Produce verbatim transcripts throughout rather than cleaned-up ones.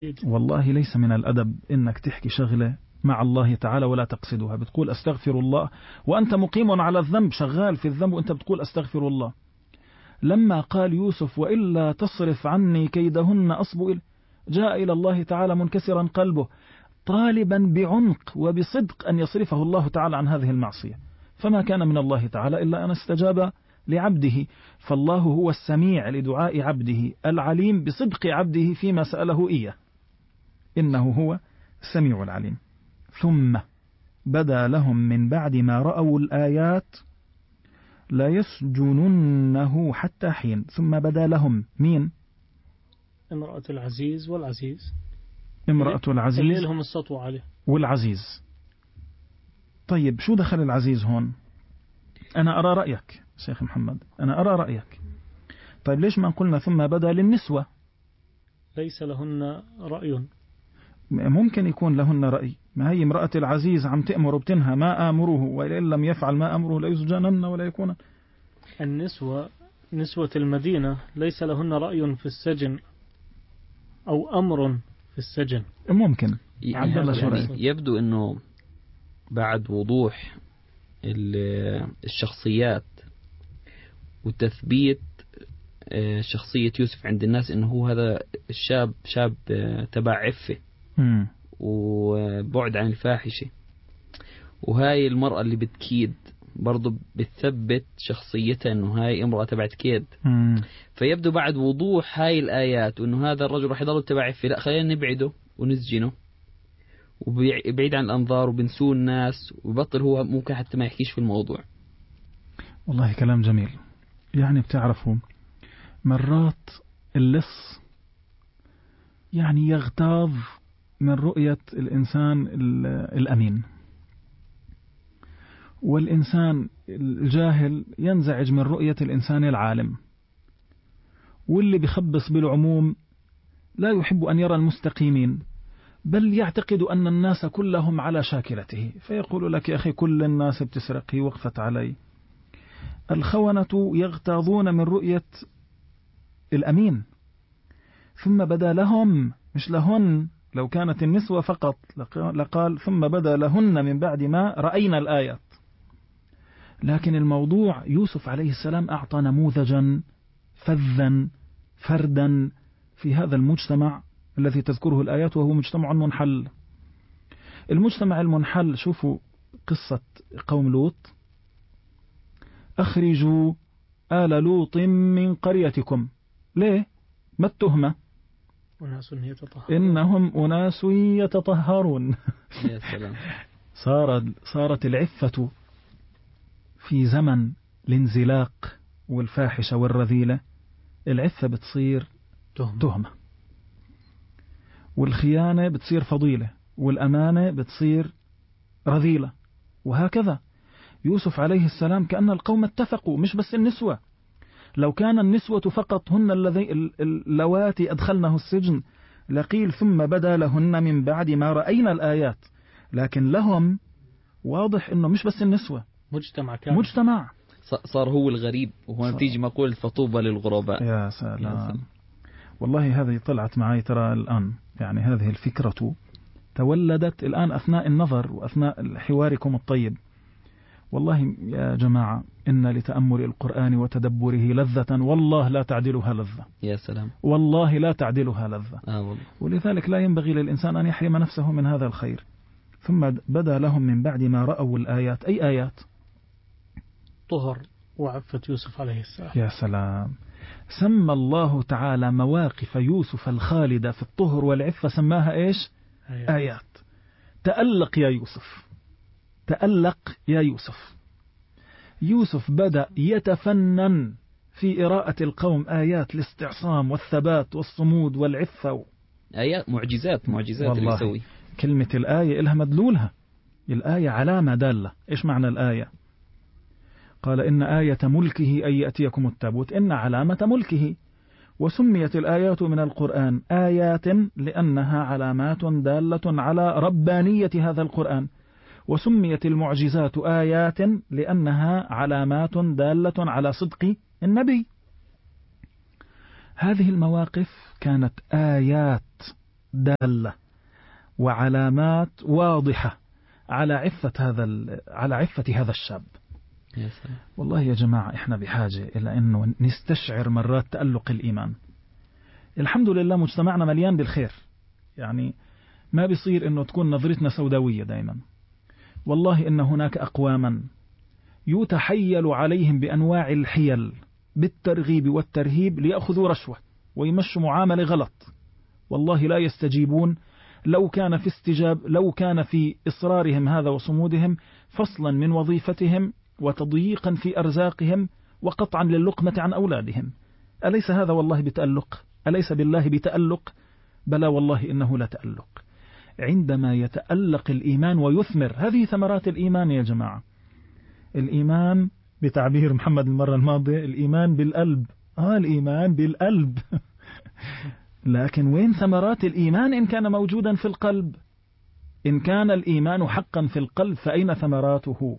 والله ليس من الأدب إنك تحكي شغلة مع الله تعالى ولا تقصدها. بتقول أستغفر الله وأنت مقيم على الذنب، شغال في الذنب وأنت بتقول أستغفر الله. لما قال يوسف وإلا تصرف عني كيدهن أصب إلى، جاء إلى الله تعالى منكسرا قلبه طالبا بعمق وبصدق أن يصرفه الله تعالى عن هذه المعصية، فما كان من الله تعالى إلا أن استجاب لعبده. فالله هو السميع لدعاء عبده، العليم بصدق عبده فيما سأله إياه، إنه هو السميع العليم. ثم بدا لهم من بعد ما رأوا الآيات لا يسجننه حتى حين. ثم بدا لهم مين؟ امرأة العزيز والعزيز، امرأة العزيز اللي لهم السطوة عليه والعزيز. طيب شو دخل العزيز هون؟ أنا أرى رأيك شيخ محمد، أنا أرى رأيك. طيب ليش ما قلنا ثم بدا للنسوة؟ ليس لهن رأي. ممكن يكون لهن رأي، ما هي امرأة العزيز عم تأمر وبتنهى ما آمره وإن لم يفعل ما أمره لا يسجنن ولا يكون. النسوة نسوة المدينة ليس لهن رأي في السجن أو أمر في السجن. ممكن يعني يبدو أنه بعد وضوح الشخصيات وتثبيت شخصية يوسف عند الناس أنه هو هذا الشاب شاب تبع عفة وبعد عن الفاحشة، وهاي المرأة اللي بتكيد برضو بتثبت شخصيتها أنه هاي امرأة تبعت كيد. مم. فيبدو بعد وضوح هاي الآيات وأنه هذا الرجل رح يضل تبع عفة، لا خلينا نبعده ونسجنه وبعيد عن الأنظار وبنسوه الناس ويبطل هو ممكن حتى ما يحكيش في الموضوع. والله كلام جميل. يعني بتعرفوا مرات اللص يعني يغتاظ من رؤية الإنسان الأمين، والإنسان الجاهل ينزعج من رؤية الإنسان العالم، واللي بخبص بالعموم لا يحب أن يرى المستقيمين، بل يعتقد أن الناس كلهم على شاكلته، فيقول لك يا أخي كل الناس بتسرق، هي وقفت علي. الخونة يغتاظون من رؤية الأمين. ثم بدا لهم، مش لهن، لو كانت النسوة فقط لقال ثم بدا لهن من بعد ما رأينا الآيات. لكن الموضوع يوسف عليه السلام أعطى نموذجا فذا فردا في هذا المجتمع الذي تذكره الآيات، وهو مجتمع منحل. المجتمع المنحل، شوفوا قصة قوم لوط: أخرجوا آل لوط من قريتكم. ليه؟ ما التهمة؟ أناس يتطهرون. إنهم أناس يتطهرون. يا سلام. صارت صارت العفة في زمن الانزلاق والفاحشة والرذيلة، العفة بتصير تهمة, تهمة. والخيانة بتصير فضيلة، والأمانة بتصير رذيلة، وهكذا. يوسف عليه السلام كأن القوم اتفقوا، مش بس النسوة. لو كان النسوة فقط هن اللواتي أدخلنه السجن لقيل ثم بدا لهن من بعد ما رأينا الآيات، لكن لهم واضح أنه مش بس النسوة، مجتمع كامل. مجتمع صار هو الغريب، وهنا تيجي مقولة فطوبى للغرباء. يا سلام. والله هذه طلعت معي ترى الآن، يعني هذه الفكرة تولدت الآن أثناء النظر وأثناء حواركم الطيب. والله يا جماعة إن لتأمل القرآن وتدبره لذة والله لا تعدلها لذة. يا سلام. والله لا تعدلها لذة. آه والله. ولذلك لا ينبغي للإنسان أن يحرم نفسه من هذا الخير. ثم بدا لهم من بعد ما رأوا الآيات. أي آيات؟ طهر وعفة يوسف عليه السلام. يا سلام. سمى الله تعالى مواقف يوسف الخالدة في الطهر والعفة سماها إيش؟ آيات. آيات. تألق يا يوسف، تألق يا يوسف. يوسف بدأ يتفنن في إراءة القوم آيات الاستعصام والثبات والصمود والعفة. آيات معجزات معجزات اللي يسوي. كلمة الآية إلها مدلولها. الآية علامة دالة. إيش معنى الآية؟ قال إن آية ملكه أن يأتيكم التابوت، إن علامة ملكه. وسميت الآيات من القرآن آيات لأنها علامات دالة على ربانية هذا القرآن، وسميت المعجزات آيات لأنها علامات دالة على صدق النبي. هذه المواقف كانت آيات دالة وعلامات واضحة على عفة هذا على عفة هذا الشاب. والله يا جماعة إحنا بحاجة إلى أنه نستشعر مرات تألق الإيمان. الحمد لله مجتمعنا مليان بالخير، يعني ما بيصير أنه تكون نظرتنا سوداوية دائما. والله إن هناك أقواما يتحيل عليهم بأنواع الحيل بالترغيب والترهيب ليأخذوا رشوة ويمشوا معاملة غلط، والله لا يستجيبون لو كان في استجاب لو كان في إصرارهم هذا وصمودهم فصلا من وظيفتهم وتضييقا في أرزاقهم وقطعا للقمة عن أولادهم. أليس هذا والله بتألق؟ أليس بالله بتألق؟ بلى والله إنه لا تألق. عندما يتألق الإيمان ويثمر، هذه ثمرات الإيمان يا جماعة. الإيمان بتعبير محمد المرة الماضية الإيمان بالقلب. آه الإيمان بالقلب لكن وين ثمرات الإيمان إن كان موجودا في القلب؟ إن كان الإيمان حقا في القلب فأين ثمراته؟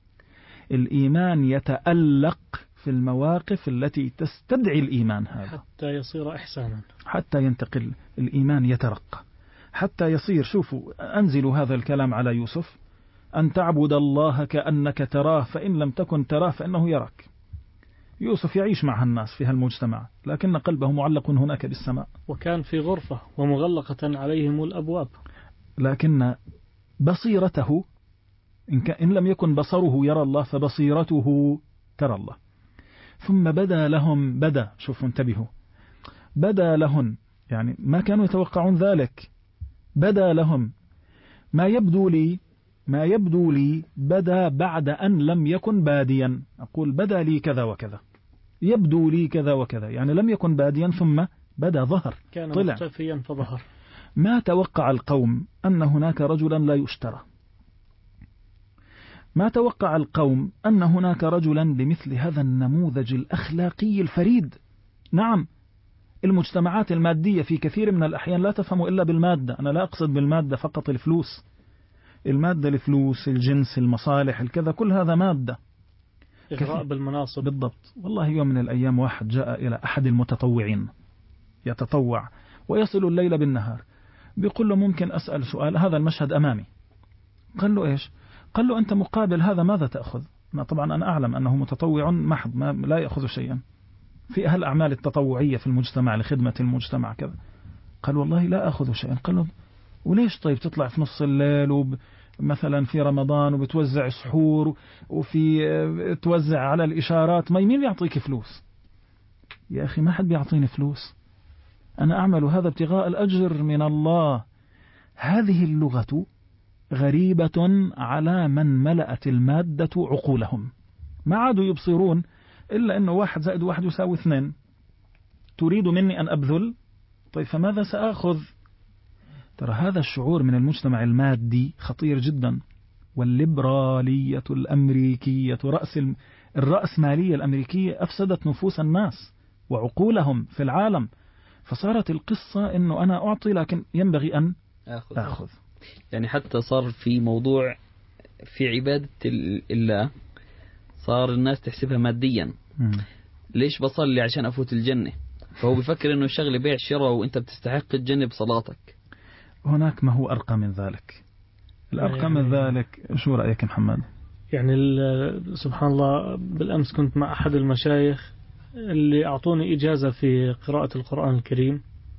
الإيمان يتألق في المواقف التي تستدعي الإيمان هذا حتى يصير إحسانا، حتى ينتقل الإيمان يترقى، حتى يصير. شوفوا أنزلوا هذا الكلام على يوسف: أن تعبد الله كأنك تراه فإن لم تكن تراه فإنه يراك. يوسف يعيش مع الناس في هالمجتمع لكن قلبه معلق هناك بالسماء، وكان في غرفة ومغلقة عليهم الأبواب، لكن بصيرته إن, إن لم يكن بصره يرى الله فبصيرته ترى الله. ثم بدا لهم بدا شوفوا انتبهوا بدا لهم يعني ما كانوا يتوقعون ذلك. بدا لهم ما يبدو لي ما يبدو لي بدا بعد أن لم يكن باديا. أقول بدا لي كذا وكذا، يبدو لي كذا وكذا، يعني لم يكن باديا ثم بدا ظهر، كان طلع مختفيا فظهر. ما توقع القوم أن هناك رجلا لا يشترى، ما توقع القوم أن هناك رجلا بمثل هذا النموذج الأخلاقي الفريد. نعم المجتمعات المادية في كثير من الأحيان لا تفهم إلا بالمادة. أنا لا أقصد بالمادة فقط الفلوس، المادة الفلوس، الجنس، المصالح، الكذا، كل هذا مادة. إغراء بالمناصب. بالضبط. والله يوم من الأيام واحد جاء إلى أحد المتطوعين يتطوع ويصل الليل بالنهار، بيقول له ممكن أسأل سؤال؟ هذا المشهد أمامي. قال له إيش؟ قال له أنت مقابل هذا ماذا تأخذ؟ ما طبعا أنا أعلم أنه متطوع محض، ما لا يأخذ شيئا في أهل الأعمال التطوعية في المجتمع لخدمة المجتمع كذا. قال والله لا أخذ شيئا. قال له وليش طيب تطلع في نص الليل وب مثلا في رمضان وبتوزع سحور وفي توزع على الإشارات، ما مين يعطيك فلوس؟ يا أخي ما حد بيعطيني فلوس، أنا أعمل هذا ابتغاء الأجر من الله. هذه اللغة غريبة على من ملأت المادة عقولهم، ما عادوا يبصرون إلا أنه واحد زائد واحد يساوي اثنين. تريد مني أن أبذل؟ طيب فماذا سأخذ؟ ترى هذا الشعور من المجتمع المادي خطير جدا. والليبرالية الأمريكية رأس الرأسمالية الأمريكية أفسدت نفوس الناس وعقولهم في العالم، فصارت القصة أنه أنا أعطي لكن ينبغي أن أخذ. أخذ. يعني حتى صار في موضوع في عبادة الله صار الناس تحسبها ماديا. م. ليش بصلي؟ عشان أفوت الجنة. فهو بيفكر أنه شغل بيع شراء وأنت بتستحق الجنة بصلاتك. هناك ما هو أرقى من ذلك. الأرقى يعني من ذلك شو رأيك محمد؟ يعني سبحان الله، بالأمس كنت مع أحد المشايخ اللي أعطوني إجازة في قراءة القرآن الكريم،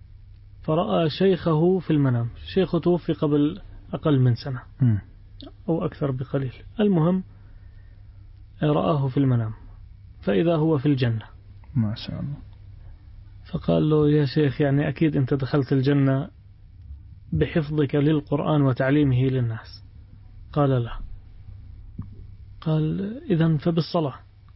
فرأى شيخه في المنام. شيخه توفي قبل أقل من سنة م. أو أكثر بقليل. المهم رآه في المنام فإذا هو في الجنة ما شاء الله. فقال له يا شيخ يعني أكيد أنت دخلت الجنة بحفظك للقرآن وتعليمه للناس. قال لا. قال إذن فبالصلاة؟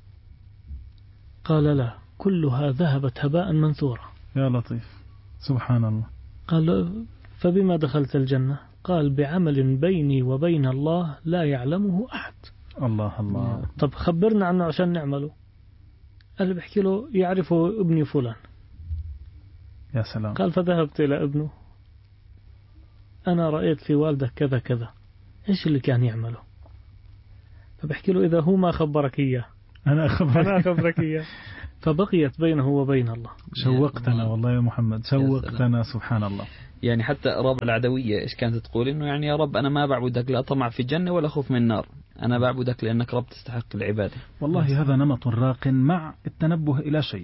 قال لا، كلها ذهبت هباء منثورا. يا لطيف سبحان الله. قال فبما دخلت الجنة؟ قال بعمل بيني وبين الله لا يعلمه أحد. الله الله. طب خبرنا عنه عشان نعمله. قال بحكي له يعرفه ابني فلان. يا سلام. قال فذهبت إلى ابنه، أنا رأيت في والدك كذا كذا، إيش اللي كان يعمله؟ فبحكي له إذا هو ما خبرك إياه أنا أخبرك أنا أخبرك إياه. فبقيت بينه وبين الله. شوقتنا والله يا محمد، شوقتنا سبحان الله. يعني حتى رب العدوية إيش كانت تقول؟ إنه يعني يا رب أنا ما بعبدك لا طمع في الجنة ولا خوف من النار، أنا بعبدك لأنك رب تستحق العبادة. والله هذا نمط راق، مع التنبه إلى شيء،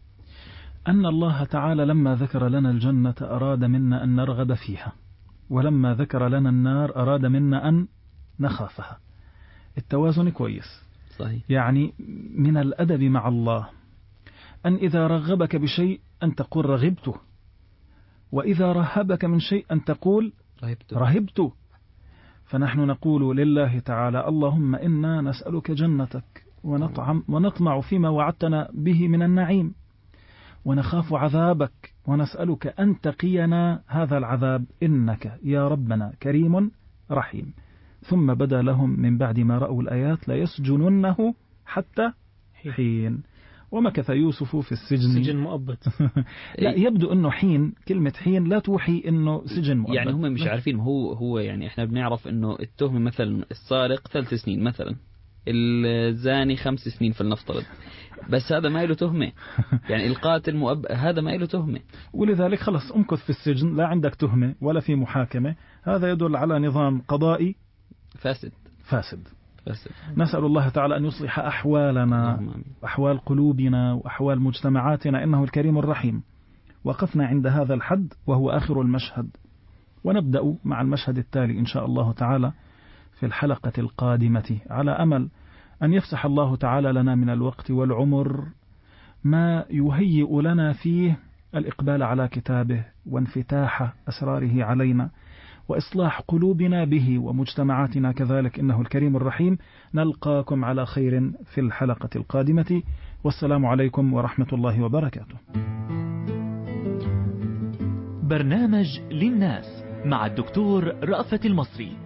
أن الله تعالى لما ذكر لنا الجنة أراد منا أن نرغب فيها، ولما ذكر لنا النار أراد منا أن نخافها. التوازن كويس. صحيح. يعني من الأدب مع الله أن إذا رغبك بشيء أن تقول رغبته، وإذا رهبك من شيء أن تقول رهبته. رهبته. فنحن نقول لله تعالى اللهم إنا نسألك جنتك ونطعم ونطمع فيما وعدتنا به من النعيم، ونخاف عذابك ونسألك أن تقينا هذا العذاب إنك يا ربنا كريم رحيم. ثم بدا لهم من بعد ما رأوا الآيات ليسجننه حتى حين. ومكث يوسف في السجن سجن مؤبد. لا، يبدو أنه حين، كلمة حين لا توحي أنه سجن مؤبد. يعني هم مش عارفين. هو هو يعني إحنا بنعرف أنه التهمة مثلا السارق ثلاث سنين مثلا، الزاني خمس سنين فلنفترض، بس هذا ما له تهمة. يعني القاتل مؤبد هذا ما له تهمة، ولذلك خلص امكث في السجن، لا عندك تهمة ولا في محاكمة. هذا يدل على نظام قضائي فاسد فاسد. فاسد. نسأل الله تعالى أن يصلح أحوالنا، أحوال قلوبنا وأحوال مجتمعاتنا، إنه الكريم الرحيم. وقفنا عند هذا الحد وهو آخر المشهد، ونبدأ مع المشهد التالي إن شاء الله تعالى في الحلقة القادمة، على أمل أن يفسح الله تعالى لنا من الوقت والعمر ما يهيئ لنا فيه الإقبال على كتابه وانفتاح أسراره علينا وإصلاح قلوبنا به ومجتمعاتنا كذلك، إنه الكريم الرحيم. نلقاكم على خير في الحلقة القادمة، والسلام عليكم ورحمة الله وبركاته. برنامج للناس مع الدكتور رأفت المصري.